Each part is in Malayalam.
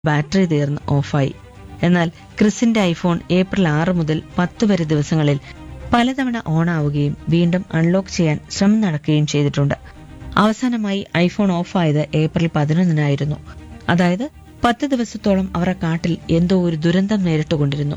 ബാറ്ററി തീർന്ന് ഓഫായി. എന്നാൽ ക്രിസിന്റെ ഐഫോൺ ഏപ്രിൽ 6 മുതൽ 10 വരെ ദിവസങ്ങളിൽ പലതവണ ഓണാവുകയും വീണ്ടും അൺലോക്ക് ചെയ്യാൻ ശ്രമം നടക്കുകയും ചെയ്തിട്ടുണ്ട്. അവസാനമായി ഐഫോൺ ഓഫായത് ഏപ്രിൽ 11-നായിരുന്നു. അതായത് 10 ദിവസത്തോളം അവർ ആ കാട്ടിൽ എന്തോ ഒരു ദുരന്തം നേരിട്ടുകൊണ്ടിരുന്നു.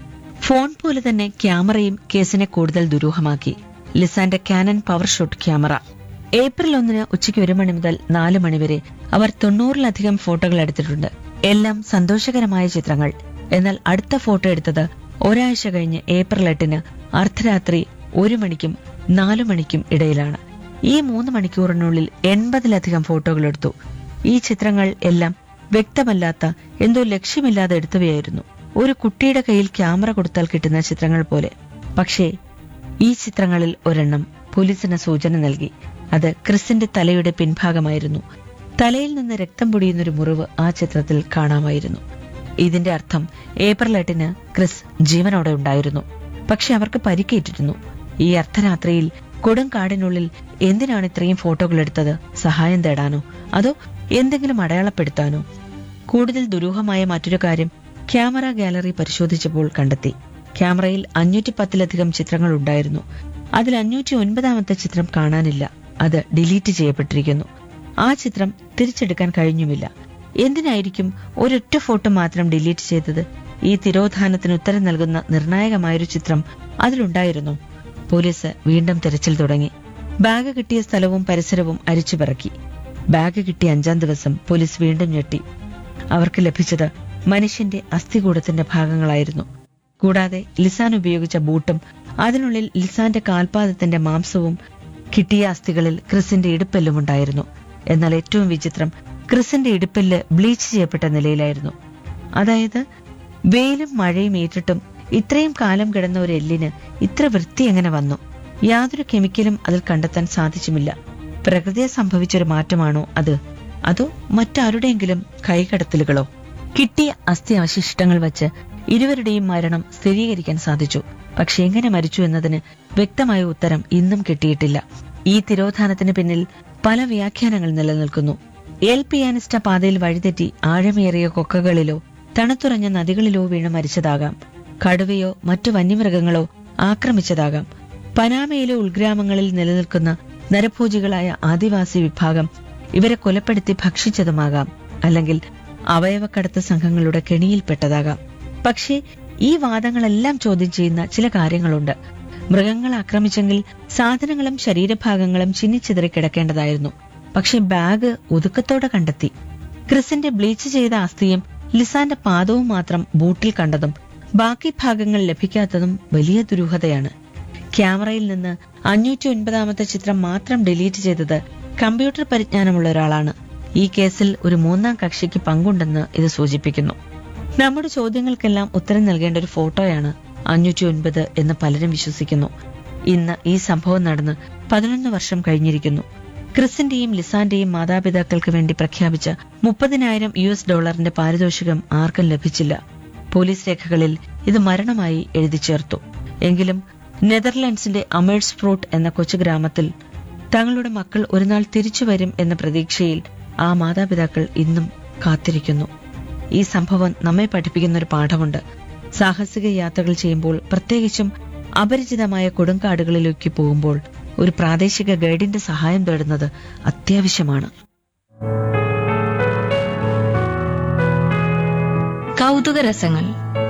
ഫോൺ പോലെ തന്നെ ക്യാമറയും കേസിനെ കൂടുതൽ ദുരൂഹമാക്കി. ലിസാന്റെ Canon power shot camera. April 1 ഉച്ചയ്ക്ക് 1 മണി മുതൽ 4 മണി വരെ അവർ 90-ലധികം ഫോട്ടോകൾ എടുത്തിട്ടുണ്ട്. എല്ലാം സന്തോഷകരമായ ചിത്രങ്ങൾ. എന്നാൽ അടുത്ത ഫോട്ടോ എടുത്തത് ഒരാഴ്ച കഴിഞ്ഞ് ഏപ്രിൽ 8 അർദ്ധരാത്രി 1 മണിക്കും 4 മണിക്കും ഇടയിലാണ്. ഈ 3 മണിക്കൂറിനുള്ളിൽ 80-ലധികം ഫോട്ടോകൾ എടുത്തു. ഈ ചിത്രങ്ങൾ എല്ലാം വ്യക്തമല്ലാത്ത, എന്തോ ലക്ഷ്യമില്ലാതെ എടുത്തവയായിരുന്നു. ഒരു കുട്ടിയുടെ കയ്യിൽ ക്യാമറ കൊടുത്താൽ കിട്ടുന്ന ചിത്രങ്ങൾ പോലെ. പക്ഷേ ഈ ചിത്രങ്ങളിൽ ഒരെണ്ണം പോലീസിന് സൂചന നൽകി. അത് ക്രിസിന്റെ തലയുടെ പിൻഭാഗമായിരുന്നു. തലയിൽ നിന്ന് രക്തം പൊടിയുന്നൊരു മുറിവ് ആ ചിത്രത്തിൽ കാണാമായിരുന്നു. ഇതിന്റെ അർത്ഥം ഏപ്രിൽ 8 ക്രിസ് ജീവനോടെ ഉണ്ടായിരുന്നു. പക്ഷെ അവർക്ക് പരിക്കേറ്റിരുന്നു. ഈ അർദ്ധരാത്രിയിൽ കൊടും കാടിനുള്ളിൽ എന്തിനാണ് ഇത്രയും ഫോട്ടോകൾ എടുത്തത്? സഹായം തേടാനോ അതോ എന്തെങ്കിലും അടയാളപ്പെടുത്താനോ? കൂടുതൽ ദുരൂഹമായ മറ്റൊരു കാര്യം ക്യാമറ ഗാലറി പരിശോധിച്ചപ്പോൾ കണ്ടെത്തി. ക്യാമറയിൽ 510-ലധികം ചിത്രങ്ങൾ ഉണ്ടായിരുന്നു. അതിൽ 509-ാമത്തെ ചിത്രം കാണാനില്ല. അത് ഡിലീറ്റ് ചെയ്യപ്പെട്ടിരിക്കുന്നു. ആ ചിത്രം തിരിച്ചെടുക്കാൻ കഴിഞ്ഞുമില്ല. എന്തിനായിരിക്കും ഒരൊറ്റ ഫോട്ടോ മാത്രം ഡിലീറ്റ് ചെയ്തത്? ഈ തിരോധാനത്തിന് ഉത്തരം നൽകുന്ന നിർണായകമായൊരു ചിത്രം അതിലുണ്ടായിരുന്നു. പോലീസ് വീണ്ടും തെരച്ചിൽ തുടങ്ങി. ബാഗ് കിട്ടിയ സ്ഥലവും പരിസരവും അരിച്ചുപെറക്കി. ബാഗ് കിട്ടിയ 5-ാം ദിവസം പോലീസ് വീണ്ടും ഞെട്ടി. അവർക്ക് ലഭിച്ചത് മനുഷ്യന്റെ അസ്ഥികൂടത്തിന്റെ ഭാഗങ്ങളായിരുന്നു. കൂടാതെ ലിസാൻ ഉപയോഗിച്ച ബൂട്ടും അതിനുള്ളിൽ ലിസാന്റെ കാൽപാദത്തിന്റെ മാംസവും. കിട്ടിയ അസ്ഥികളിൽ ക്രിസിന്റെ ഇടുപ്പെല്ലുമുണ്ടായിരുന്നു. എന്നാൽ ഏറ്റവും വിചിത്രം, ക്രിസിന്റെ ഇടുപ്പെല്ല് ബ്ലീച്ച് ചെയ്യപ്പെട്ട നിലയിലായിരുന്നു. അതായത് വെയിലും മഴയും ഏറ്റിട്ടും ഇത്രയും കാലം കിടന്ന ഒരു എല്ലിന് ഇത്ര വൃത്തി എങ്ങനെ വന്നു? യാതൊരു കെമിക്കലും അതിൽ കണ്ടെത്താൻ സാധിച്ചുമില്ല. പ്രകൃതിയെ സംഭവിച്ചൊരു മാറ്റമാണോ അത്? അതോ മറ്റാരുടെയെങ്കിലും കൈകടത്തലുകളോ? കിട്ടിയ അസ്ഥി അവശിഷ്ടങ്ങൾ വച്ച് ഇരുവരുടെയും മരണം സ്ഥിരീകരിക്കാൻ സാധിച്ചു. പക്ഷെ എങ്ങനെ മരിച്ചു എന്നതിന് വ്യക്തമായ ഉത്തരം ഇന്നും കിട്ടിയിട്ടില്ല. ഈ തിരോധാനത്തിന് പിന്നിൽ പല വ്യാഖ്യാനങ്ങൾ നിലനിൽക്കുന്നു. എൽ പിയാനിസ്റ്റ പാതയിൽ വഴിതെറ്റി ആഴമേറിയ കൊക്കകളിലോ തണുത്തുറഞ്ഞ നദികളിലോ വീണ് മരിച്ചതാകാം. കടുവയോ മറ്റു വന്യമൃഗങ്ങളോ ആക്രമിച്ചതാകാം. പനാമയിലെ ഉൾഗ്രാമങ്ങളിൽ നിലനിൽക്കുന്ന നരഭോജികളായ ആദിവാസി വിഭാഗം ഇവരെ കൊലപ്പെടുത്തി ഭക്ഷിച്ചതുമാകാം. അല്ലെങ്കിൽ അവയവക്കടത്ത് സംഘങ്ങളുടെ കെണിയിൽപ്പെട്ടതാകാം. പക്ഷേ ഈ വാദങ്ങളെല്ലാം ചോദ്യം ചെയ്യുന്ന ചില കാര്യങ്ങളുണ്ട്. മൃഗങ്ങൾ ആക്രമിച്ചെങ്കിൽ സാധനങ്ങളും ശരീരഭാഗങ്ങളും ചിന്നിച്ചിതറി കിടക്കേണ്ടതായിരുന്നു. പക്ഷെ ബാഗ് ഒതുക്കത്തോടെ കണ്ടെത്തി. ക്രിസിന്റെ ബ്ലീച്ച് ചെയ്ത അസ്ഥിയും ലിസാന്റെ പാദവും മാത്രം ബൂട്ടിൽ കണ്ടതും ബാക്കി ഭാഗങ്ങൾ ലഭിക്കാത്തതും വലിയ ദുരൂഹതയാണ്. ക്യാമറയിൽ നിന്ന് 509-ാമത്തെ ചിത്രം മാത്രം ഡിലീറ്റ് ചെയ്തത് കമ്പ്യൂട്ടർ പരിജ്ഞാനമുള്ള ഒരാളാണ്. ഈ കേസിൽ ഒരു 3-ാം കക്ഷിക്ക് പങ്കുണ്ടെന്ന് ഇത് സൂചിപ്പിക്കുന്നു. നമ്മുടെ ചോദ്യങ്ങൾക്കെല്ലാം ഉത്തരം നൽകേണ്ട ഒരു ഫോട്ടോയാണ് 509 എന്ന് പലരും വിശ്വസിക്കുന്നു. ഇന്ന് ഈ സംഭവം നടന്ന് 11 വർഷം കഴിഞ്ഞിരിക്കുന്നു. ക്രിസിന്റെയും ലിസാന്റെയും മാതാപിതാക്കൾക്ക് വേണ്ടി പ്രഖ്യാപിച്ച $30,000 പാരിതോഷികം ആർക്കും ലഭിച്ചില്ല. പോലീസ് രേഖകളിൽ ഇത് മരണമായി എഴുതി ചേർത്തു. എങ്കിലും നെതർലൻഡ്സിന്റെ അമേഴ്സ്ഫ്രൂട്ട് എന്ന കൊച്ചു ഗ്രാമത്തിൽ തങ്ങളുടെ മക്കൾ ഒരുനാൾ തിരിച്ചുവരും എന്ന പ്രതീക്ഷയിൽ ആ മാതാപിതാക്കൾ ഇന്നും കാത്തിരിക്കുന്നു. ഈ സംഭവം നമ്മെ പഠിപ്പിക്കുന്ന ഒരു പാഠമുണ്ട്. സാഹസിക യാത്രകൾ ചെയ്യുമ്പോൾ, പ്രത്യേകിച്ചും അപരിചിതമായ കൊടുങ്കാടുകളിലേക്ക് പോകുമ്പോൾ, ഒരു പ്രാദേശിക ഗൈഡിന്റെ സഹായം തേടുന്നത് അത്യാവശ്യമാണ്. കൗതുക രസങ്ങൾ.